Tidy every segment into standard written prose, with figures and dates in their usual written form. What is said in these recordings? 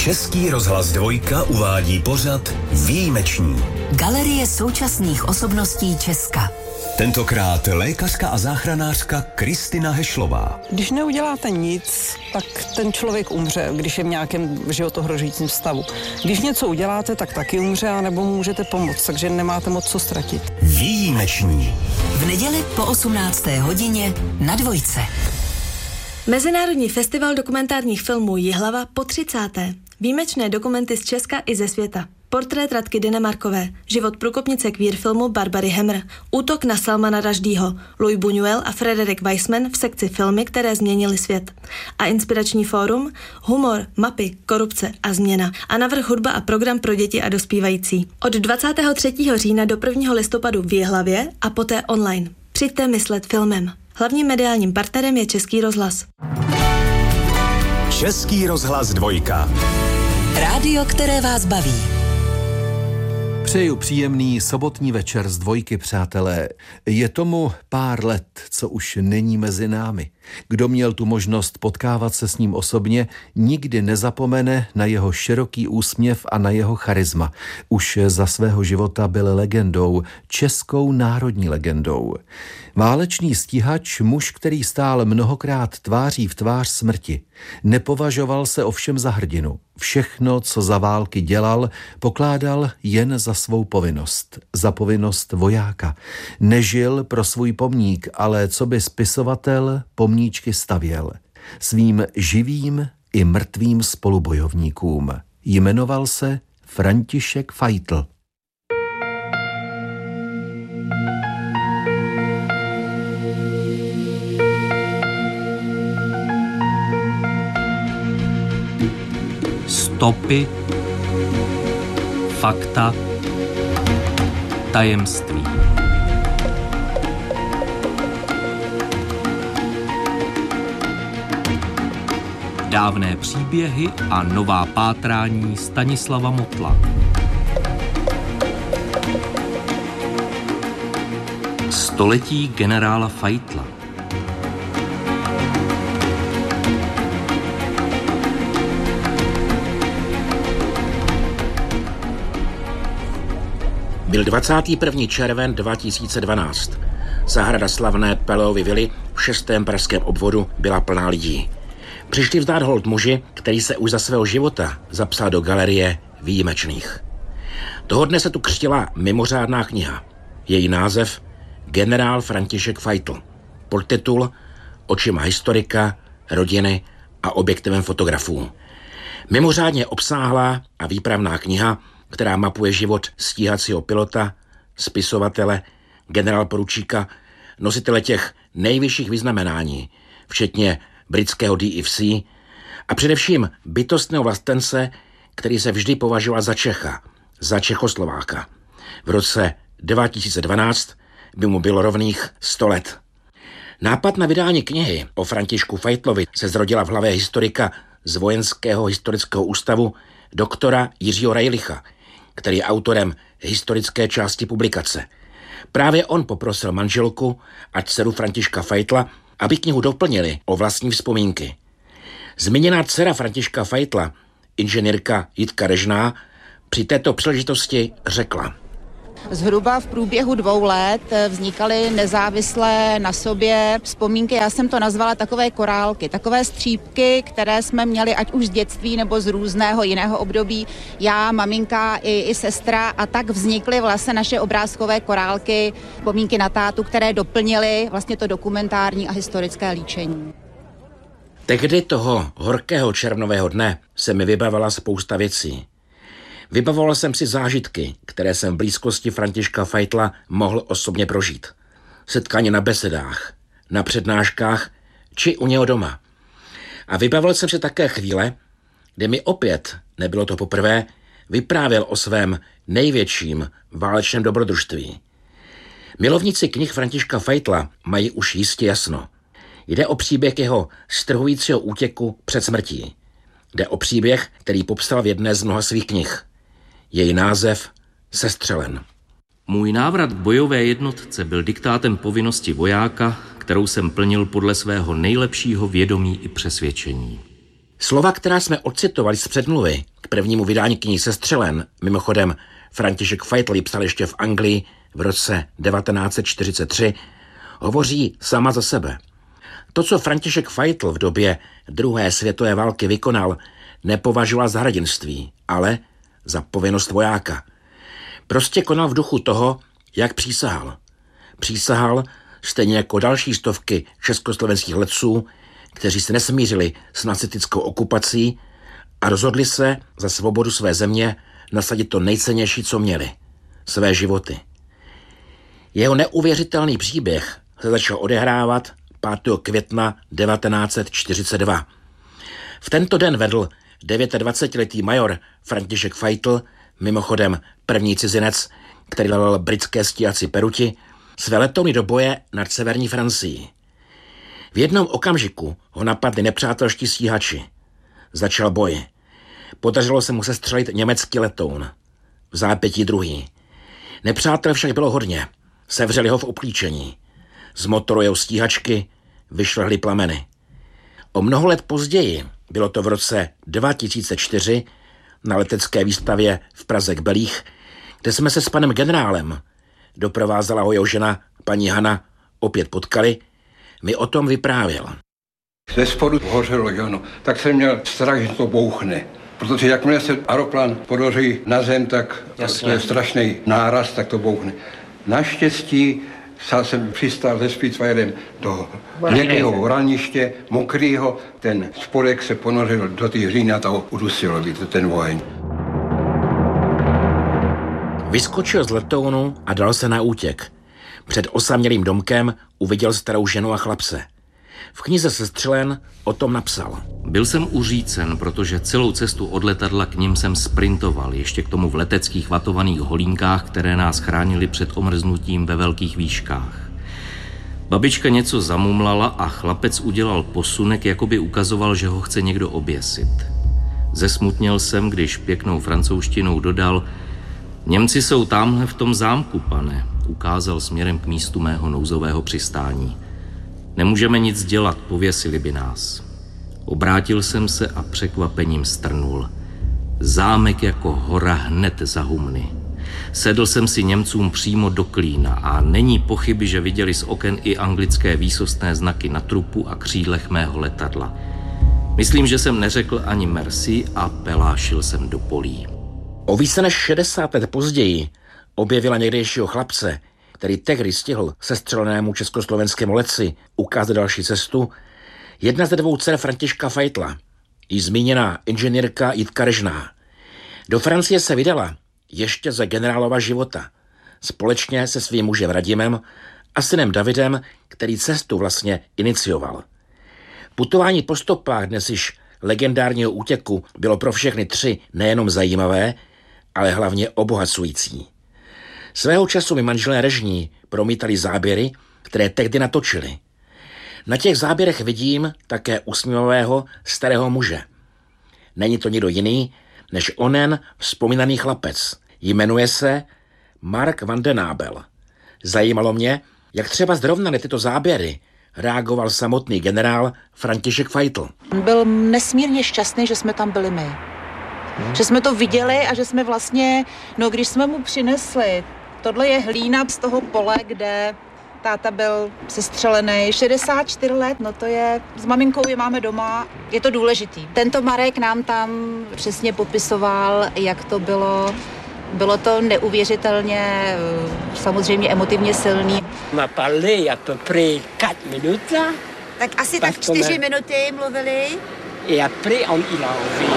Český rozhlas Dvojka uvádí pořad Výjimeční. Galerie současných osobností Česka. Tentokrát lékařka a záchranářka Kristina Hešlová. Když neuděláte nic, tak ten člověk umře, když je v nějakém životohrožujícím stavu. Když něco uděláte, tak taky umře, anebo mu můžete pomoct, takže nemáte moc co ztratit. Výjimeční. V neděli po 18. hodině na Dvojce. Mezinárodní festival dokumentárních filmů Jihlava po 30. Výjimečné dokumenty z Česka i ze světa. Portrét Radky Dynemarkové, život průkopnice queer filmu Barbary Hemmer, útok na Salmana Rushdieho, Louis Buñuel a Frederick Weissman v sekci filmy, které změnily svět. A inspirační fórum, humor, mapy, korupce a změna. A navrch hudba a program pro děti a dospívající. Od 23. října do 1. listopadu v Jihlavě a poté online. Přijďte myslet filmem. Hlavním mediálním partnerem je Český rozhlas. Český rozhlas Dvojka. Rádio, které vás baví. Přeju příjemný sobotní večer z Dvojky, přátelé. Je tomu pár let, co už není mezi námi. Kdo měl tu možnost potkávat se s ním osobně, nikdy nezapomene na jeho široký úsměv a na jeho charisma. Už za svého života byl legendou, českou národní legendou. Válečný stíhač, muž, který stál mnohokrát tváří v tvář smrti. Nepovažoval se ovšem za hrdinu. Všechno, co za války dělal, pokládal jen za svou povinnost. Za povinnost vojáka. Nežil pro svůj pomník, ale coby spisovatel pomníčky stavěl. Svým živým i mrtvým spolubojovníkům. Jmenoval se František Fajtl. Stopy, fakta, tajemství. Dávné příběhy a nová pátrání Stanislava Motla. Století generála Fajtla. Byl 21. červen 2012. Zahrada slavné Pelleovy vily v 6. pražském obvodu byla plná lidí. Přišli vzdát hold muži, který se už za svého života zapsal do galerie výjimečných. Toho dne se tu křtila mimořádná kniha. Její název Generál František Fajtl. Podtitul Očima historika, rodiny a objektivem fotografů. Mimořádně obsáhlá a výpravná kniha, která mapuje život stíhacího pilota, spisovatele, generálporučíka, nositele těch nejvyšších vyznamenání, včetně britského DFC a především bytostného vlastence, který se vždy považoval za Čecha, za Čechoslováka. V roce 2012 by mu bylo rovných 100 let. Nápad na vydání knihy o Františku Fajtlovi se zrodila v hlavě historika z Vojenského historického ústavu doktora Jiřího Rajlicha, který je autorem historické části publikace. Právě on poprosil manželku a dceru Františka Fajtla, aby knihu doplnili o vlastní vzpomínky. Zmíněná dcera Františka Fajtla, inženýrka Jitka Režná, při této příležitosti řekla: Zhruba v průběhu 2 let vznikaly nezávislé na sobě vzpomínky, já jsem to nazvala takové korálky, takové střípky, které jsme měli ať už z dětství nebo z různého jiného období, já, maminka i sestra, a tak vznikly vlastně naše obrázkové korálky, vzpomínky na tátu, které doplnily vlastně to dokumentární a historické líčení. Tehdy toho horkého červnového dne se mi vybavila spousta věcí. Vybavoval jsem si zážitky, které jsem v blízkosti Františka Fajtla mohl osobně prožít. Setkání na besedách, na přednáškách či u něho doma. A vybavil jsem si také chvíle, kdy mi opět, nebylo to poprvé, vyprávěl o svém největším válečném dobrodružství. Milovníci knih Františka Fajtla mají už jistě jasno. Jde o příběh jeho strhujícího útěku před smrtí. Jde o příběh, který popsal v jedné z mnoha svých knih. Její název Sestřelen. Můj návrat k bojové jednotce byl diktátem povinnosti vojáka, kterou jsem plnil podle svého nejlepšího vědomí i přesvědčení. Slova, která jsme odcitovali z předmluvy k prvnímu vydání knihy Sestřelen, mimochodem František Feitl ji psal ještě v Anglii v roce 1943, hovoří sama za sebe. To, co František Feitl v době druhé světové války vykonal, nepovažoval za hrdinství, ale za povinnost vojáka. Prostě konal v duchu toho, jak přísahal. Přísahal stejně jako další stovky československých letců, kteří se nesmířili s nacistickou okupací a rozhodli se za svobodu své země nasadit to nejcennější, co měli. Své životy. Jeho neuvěřitelný příběh se začal odehrávat 5. května 1942. V tento den vedl 29letý major František Feitl, mimochodem první cizinec, který velel britské stíhací peruti, své letouny do boje nad severní Francií. V jednom okamžiku ho napadli nepřátelští stíhači. Začal boj. Podařilo se mu sestřelit německý letoun. V zápětí druhý. Nepřátel však bylo hodně. Sevřeli ho v obklíčení. Z motoru jeho stíhačky vyšlehly plameny. O mnoho let později, bylo to v roce 2004, na letecké výstavě v Praze k Belích, kde jsme se s panem generálem, doprovázela ho jeho žena, paní Hana, opět potkali, mi o tom vyprávěl. Ze spodu hořelo, jo, tak jsem měl strach, že to bouchne. Protože jakmile se aeroplán podaří na zem, tak to je strašný náraz, tak to bouchne. Naštěstí jsem přistál se Spitfirem do někého vraniště, mokrýho, ten spodek se ponořil do té hříny a to udusilo by to ten oheň. Vyskočil z letounu a dal se na útěk. Před osamělým domkem uviděl starou ženu a chlapce. V knize Sestřelen o tom napsal. Byl jsem uřícen, protože celou cestu od letadla k nim jsem sprintoval, ještě k tomu v leteckých vatovaných holínkách, které nás chránily před omrznutím ve velkých výškách. Babička něco zamumlala a chlapec udělal posunek, jako by ukazoval, že ho chce někdo oběsit. Zesmutněl jsem, když pěknou francouzštinou dodal: Němci jsou tamhle v tom zámku, pane, ukázal směrem k místu mého nouzového přistání. Nemůžeme nic dělat, pověsili by nás. Obrátil jsem se a překvapením strnul. Zámek jako hora hned za humny. Sedl jsem si Němcům přímo do klína a není pochyby, že viděli z oken i anglické výsostné znaky na trupu a křídlech mého letadla. Myslím, že jsem neřekl ani merci a pelášil jsem do polí. O více než 60 let později objevila někdejšího chlapce, který tehdy stihl sestřelenému československému letci ukázat další cestu, jedna ze dvou dcer Františka Feitla, i zmíněná inženýrka Jitka Režná. Do Francie se vydala ještě za generálova života, společně se svým mužem Radimem a synem Davidem, který cestu vlastně inicioval. Putování po stopách dnes již legendárního útěku bylo pro všechny tři nejenom zajímavé, ale hlavně obohacující. Svého času mi manželé Režní promítali záběry, které tehdy natočili. Na těch záběrech vidím také usměvavého starého muže. Není to nikdo jiný, než onen vzpomínaný chlapec. Jmenuje se Mark van den Abel. Zajímalo mě, jak třeba zrovna na tyto záběry reagoval samotný generál František Feitl. Byl nesmírně šťastný, že jsme tam byli my. Že jsme to viděli a že jsme vlastně, když jsme mu přinesli, tohle je hlína z toho pole, kde táta byl sestřelený, 64 let, to je, s maminkou je máme doma, je to důležitý. Tento Marek nám tam přesně popisoval, jak to bylo. Bylo to neuvěřitelně, samozřejmě emotivně silný. On parlé à peu près 4 minutes. Tak asi tak 4 minuty mluvili. Et après il a envie.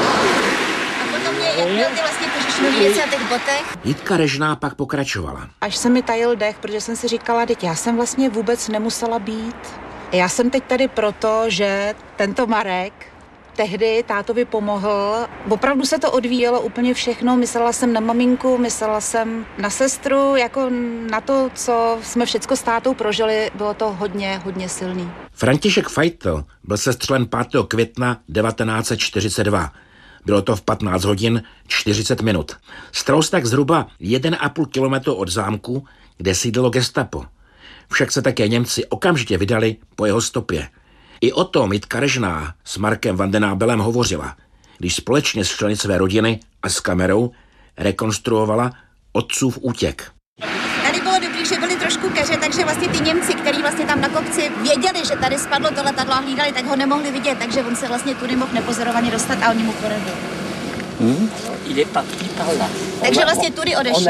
A potom jak měl ty vlastně kožešní věci na těch botech? Jitka Režná pak pokračovala. Až se mi tajil dech, protože jsem si říkala, teď já jsem vlastně vůbec nemusela být. Já jsem teď tady proto, že tento Marek tehdy tátovi pomohl. Opravdu se to odvíjelo úplně všechno. Myslela jsem na maminku, myslela jsem na sestru, jako na to, co jsme všecko s tátou prožili, bylo to hodně, hodně silný. František Feitl byl sestřelen 5. května 1942. Bylo to v 15 hodin 40 minut. Strous tak zhruba 1,5 kilometru od zámku, kde sídlilo gestapo. Však se také Němci okamžitě vydali po jeho stopě. I o tom Jitka Režná s Markem Vandenábelem hovořila, když společně s členy své rodiny a s kamerou rekonstruovala otcův útěk. Tady bylo dobrý, že byli trošku keře, takže vlastně ty Němci, kteří vlastně tam na kopci věděli, že tady spadlo to letadlo a hlídali, tak ho nemohli vidět, takže on se vlastně tudy mohl nepozorovaně dostat a oni mu poradili. Takže vlastně tudy odešel.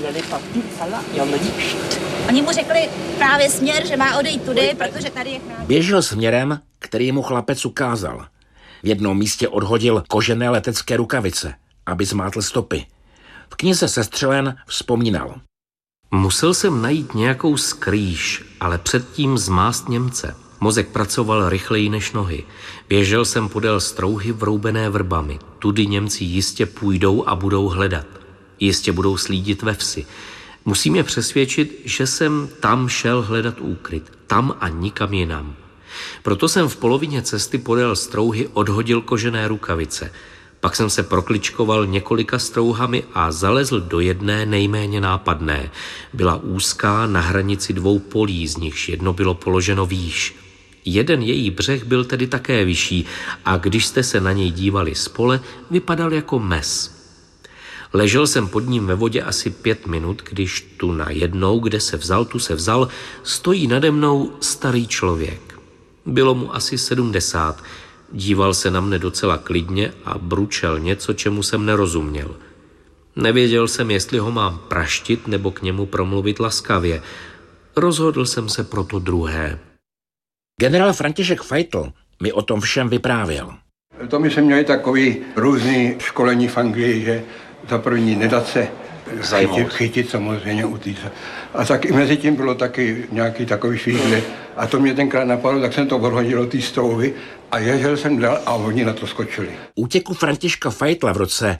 Oni mu řekli právě směr, že má odejít tudy, protože tady je chrám. Běžel směrem, který mu chlapec ukázal. V jednom místě odhodil kožené letecké rukavice, aby zmátl stopy. V knize Sestřelen vzpomínal. Musel jsem najít nějakou skrýš, ale předtím zmást Němce. Mozek pracoval rychleji než nohy. Běžel jsem podél strouhy vroubené vrbami. Tudy Němci jistě půjdou a budou hledat. Jistě budou slídit ve vsi. Musím je přesvědčit, že jsem tam šel hledat úkryt. Tam a nikam jinam. Proto jsem v polovině cesty podél strouhy odhodil kožené rukavice. Pak jsem se prokličkoval několika strouhami a zalezl do jedné nejméně nápadné. Byla úzká na hranici 2 polí, z nichž jedno bylo položeno výš. Jeden její břeh byl tedy také vyšší a když jste se na něj dívali z pole, vypadal jako mes. Ležel jsem pod ním ve vodě asi 5 minut, když tu najednou, kde se vzal, tu se vzal, stojí nade mnou starý člověk. Bylo mu asi 70. Díval se na mne docela klidně a bručel něco, čemu jsem nerozuměl. Nevěděl jsem, jestli ho mám praštit nebo k němu promluvit laskavě. Rozhodl jsem se pro to druhé. Generál František Feitl mi o tom všem vyprávěl. To my jsme měli takový různý školení v Anglii, že za první nedat se chytit samozřejmě u týce. A tak i mezi tím bylo taky nějaký takový švízle. A to mě tenkrát napadlo, tak jsem to odhodil do té strouhy a ježel jsem dal a oni na to skočili. Útěku Františka Feitla v roce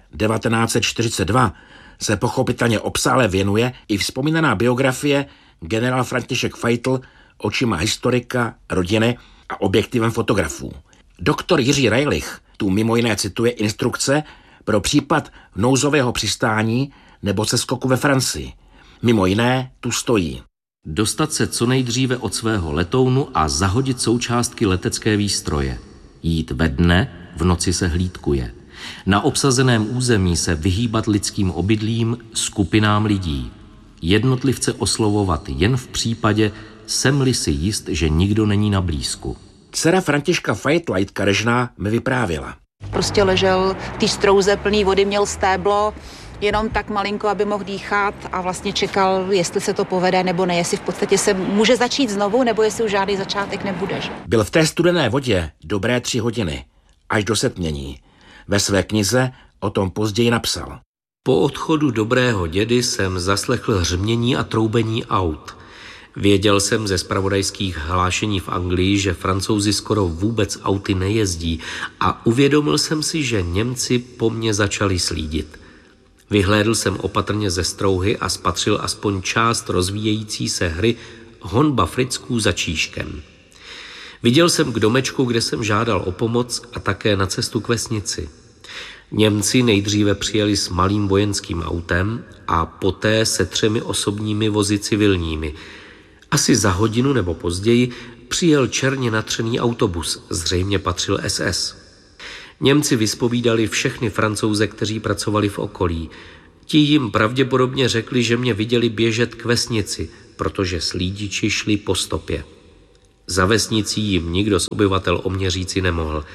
1942 se pochopitelně obsále věnuje i vzpomínaná biografie Generál František Feitl očima historika, rodiny a objektivem fotografů. Doktor Jiří Rejlich tu mimo jiné cituje instrukce pro případ nouzového přistání nebo seskoku ve Francii. Mimo jiné tu stojí. Dostat se co nejdříve od svého letounu a zahodit součástky letecké výstroje. Jít ve dne, v noci se hlídkuje. Na obsazeném území se vyhýbat lidským obydlím, skupinám lidí. Jednotlivce oslovovat jen v případě, jsem-li si jist, že nikdo není na blízku. Dcera Františka Feitla, Jitka Režná, mi vyprávěla. Prostě ležel v té strouze plný vody, měl stéblo, jenom tak malinko, aby mohl dýchat a vlastně čekal, jestli se to povede nebo ne, jestli v podstatě se může začít znovu, nebo jestli už žádný začátek nebude. Že? Byl v té studené vodě dobré 3 hodiny, až do setmění. Ve své knize o tom později napsal. Po odchodu dobrého dědy jsem zaslechl hřmění a troubení aut. Věděl jsem ze zpravodajských hlášení v Anglii, že Francouzi skoro vůbec auty nejezdí a uvědomil jsem si, že Němci po mně začali slídit. Vyhlédl jsem opatrně ze strouhy a spatřil aspoň část rozvíjející se hry honba Fricků za Číškem. Viděl jsem k domečku, kde jsem žádal o pomoc a také na cestu k vesnici. Němci nejdříve přijeli s malým vojenským autem a poté se 3 osobními vozy civilními. Asi za hodinu nebo později přijel černě natřený autobus, zřejmě patřil SS. Němci vyspovídali všechny Francouze, kteří pracovali v okolí. Ti jim pravděpodobně řekli, že mě viděli běžet k vesnici, protože slídiči šli po stopě. Za vesnicí jim nikdo z obyvatel o mě říci nemohl.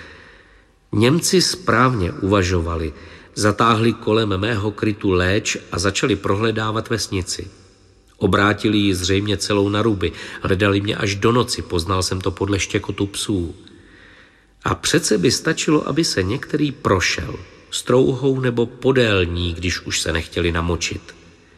Němci správně uvažovali, zatáhli kolem mého krytu léč a začali prohledávat vesnici. Obrátili ji zřejmě celou na ruby, hledali mě až do noci, poznal jsem to podle štěkotu psů. A přece by stačilo, aby se některý prošel, strouhou nebo podél ní, když už se nechtěli namočit.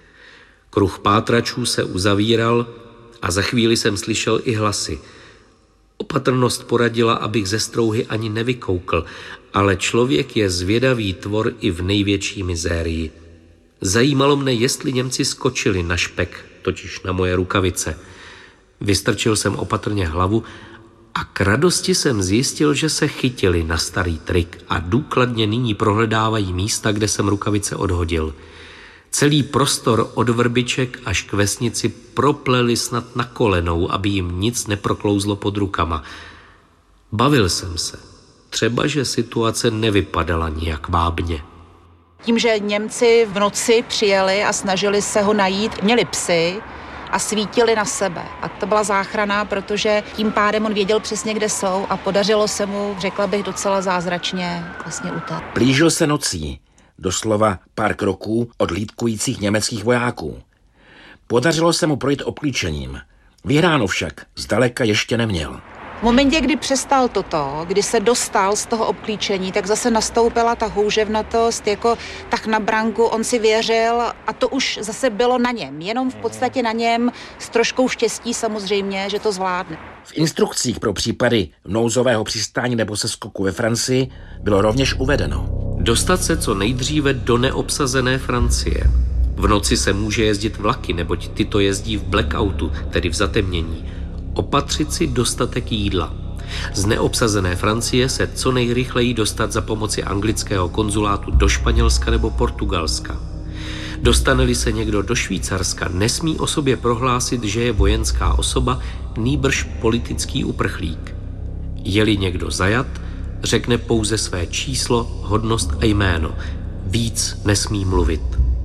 Kruh pátračů se uzavíral a za chvíli jsem slyšel i hlasy. Opatrnost poradila, abych ze strouhy ani nevykoukl, ale člověk je zvědavý tvor i v největší mizérii. Zajímalo mne, jestli Němci skočili na špek, totiž na moje rukavice. Vystrčil jsem opatrně hlavu a k radosti jsem zjistil, že se chytili na starý trik a důkladně nyní prohledávají místa, kde jsem rukavice odhodil. Celý prostor od vrbiček až k vesnici propleli snad na kolenou, aby jim nic neproklouzlo pod rukama. Bavil jsem se. Třeba, že situace nevypadala nijak vábně. Tím, že Němci v noci přijeli a snažili se ho najít, měli psy a svítili na sebe. A to byla záchrana, protože tím pádem on věděl přesně, kde jsou a podařilo se mu, řekla bych, docela zázračně vlastně utéct. Blížil se nocí, doslova pár kroků od hlídkujících německých vojáků. Podařilo se mu projít obklíčením. Vyhráno však zdaleka ještě neměl. V momentě, kdy přestal toto, kdy se dostal z toho obklíčení, tak zase nastoupila ta houževnatost, jako tak na branku, on si věřil a to už zase bylo na něm. Jenom v podstatě na něm s troškou štěstí samozřejmě, že to zvládne. V instrukcích pro případy nouzového přistání nebo seskoku ve Francii bylo rovněž uvedeno: dostat se co nejdříve do neobsazené Francie. V noci se může jezdit vlaky, neboť tyto jezdí v blackoutu, tedy v zatemnění. Opatřit si dostatek jídla. Z neobsazené Francie se co nejrychleji dostat za pomoci anglického konzulátu do Španělska nebo Portugalska. Dostane-li se někdo do Švýcarska, nesmí o sobě prohlásit, že je vojenská osoba, nýbrž politický uprchlík. Je-li někdo zajat, řekne pouze své číslo, hodnost a jméno. Víc nesmí mluvit.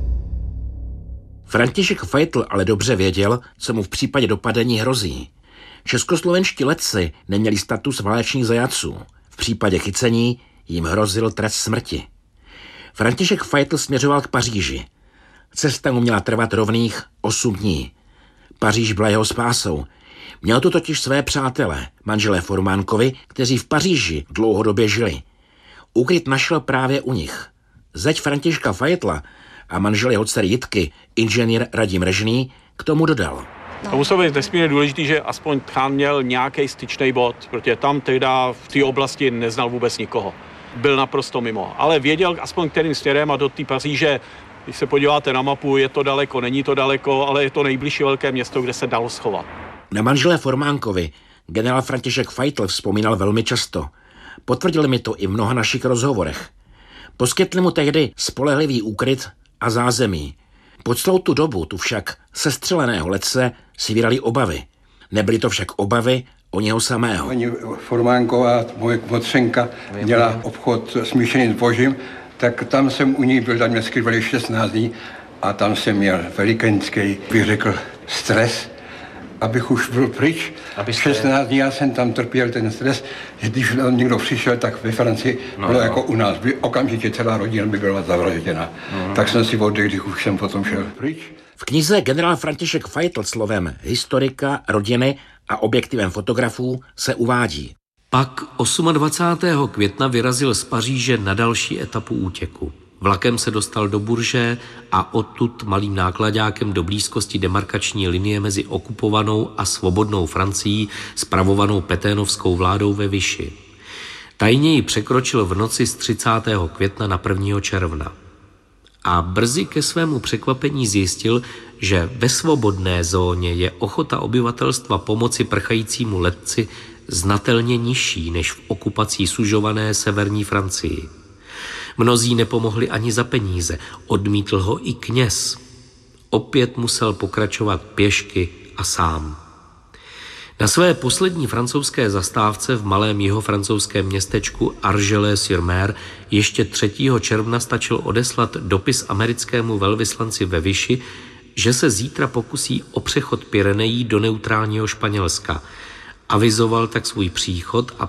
František Feitl ale dobře věděl, co mu v případě dopadení hrozí. Českoslovenští letci neměli status válečných zajatců. V případě chycení jim hrozil trest smrti. František Feitl směřoval k Paříži. Cesta mu měla trvat rovných 8 dní. Paříž byla jeho spásou. Měl tu totiž své přátele, manželé Formánkovi, kteří v Paříži dlouhodobě žili. Úkryt našel právě u nich. Zeď Františka Feitla a manžel jeho dcery Jitky, inženýr Radim Režný, k tomu dodal. To muselo být nesmírně důležitý, že aspoň Tchán měl nějaký styčný bod, protože tam teda v té oblasti neznal vůbec nikoho. Byl naprosto mimo, ale věděl aspoň kterým směrem a do té Paříže, když se podíváte na mapu, je to daleko, není to daleko, ale je to nejbližší velké město, kde se dalo schovat. Na manželé Formánkovi generál František Feitl vzpomínal velmi často. Potvrdil mi to i v mnoha našich rozhovorech. Poskytli mu tehdy spolehlivý úkryt a zázemí. Po celou tu dobu tu však sestřeleného letce si vydali obavy. Nebyly to však obavy o něho samého. Paní Formánková, moje motřenka, měla obchod smíšený zbožím, tak tam jsem u ní byl, tam mě skrývali 16 dní a tam jsem měl velikánský, bych řekl, stres, abych už byl pryč. 16 dní já jsem tam trpěl ten stres, že když někdo přišel, tak ve Francii bylo jako u nás. Okamžitě celá rodina by byla zavražděna. Tak jsem si oddech, když už jsem potom šel pryč. V knize generál František Feitl slovem historika, rodiny a objektivem fotografů se uvádí. Pak 28. května vyrazil z Paříže na další etapu útěku. Vlakem se dostal do Bourget a odtud malým nákladákem do blízkosti demarkační linie mezi okupovanou a svobodnou Francií spravovanou peténovskou vládou ve Vichy. Tajně ji překročil v noci z 30. května na 1. června. A brzy ke svému překvapení zjistil, že ve svobodné zóně je ochota obyvatelstva pomoci prchajícímu letci znatelně nižší než v okupací sužované severní Francii. Mnozí nepomohli ani za peníze, odmítl ho i kněz. Opět musel pokračovat pěšky a sám. Na své poslední francouzské zastávce v malém jihofrancouzském městečku Argelès-sur-Mer ještě 3. června stačil odeslat dopis americkému velvyslanci ve Vichy, že se zítra pokusí o přechod Pyrenejí do neutrálního Španělska. Avizoval tak svůj příchod a